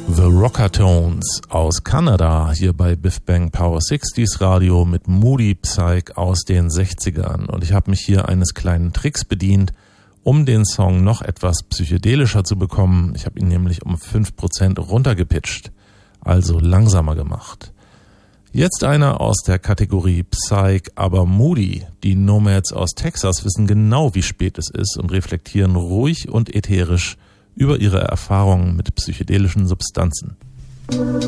The Rockatones aus Kanada, hier bei Biff Bang Power 60s Radio mit Moody Psych aus den 60ern. Und ich habe mich hier eines kleinen Tricks bedient, um den Song noch etwas psychedelischer zu bekommen. Ich habe ihn nämlich um 5% runtergepitcht, also langsamer gemacht. Jetzt einer aus der Kategorie Psych, aber Moody. Die Nomads aus Texas wissen genau, wie spät es ist und reflektieren ruhig und ätherisch über ihre Erfahrungen mit psychedelischen Substanzen.